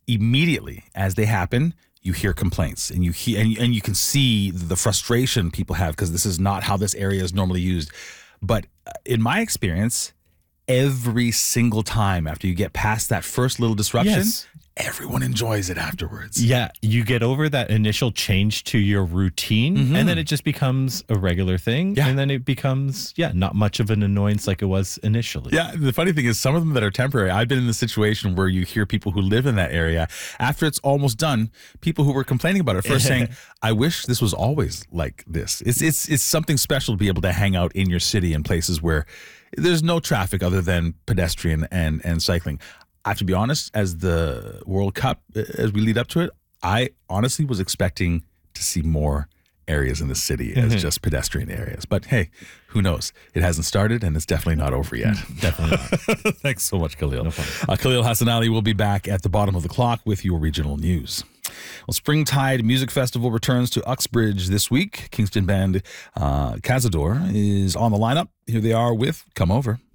immediately as they happen, you hear complaints and you can see the frustration people have because this is not how this area is normally used. But in my experience, every single time after you get past that first little disruption, everyone enjoys it afterwards. Yeah, you get over that initial change to your routine, and then it just becomes a regular thing, and then it becomes, not much of an annoyance like it was initially. Yeah, the funny thing is some of them that are temporary, I've been in the situation where you hear people who live in that area, after it's almost done, people who were complaining about it first saying, I wish this was always like this. It's something special to be able to hang out in your city in places where there's no traffic other than pedestrian and cycling. I have to be honest, as the World Cup, as we lead up to it, I honestly was expecting to see more areas in the city as just pedestrian areas. But hey, who knows? It hasn't started and it's definitely not over yet. Definitely not. Thanks so much, Khalil. No problem. Khalil Hassan Ali will be back at the bottom of the clock with your regional news. Well, Springtide Music Festival returns to Uxbridge this week. Kingston band Cazador is on the lineup. Here they are with Come Over.